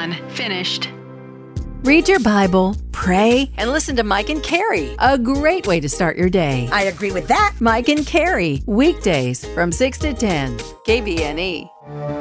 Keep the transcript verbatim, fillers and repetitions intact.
done. Finished. Read your Bible, pray, and listen to Mike and Carrie. A great way to start your day. I agree with that. Mike and Carrie, weekdays from six to ten, K B N E.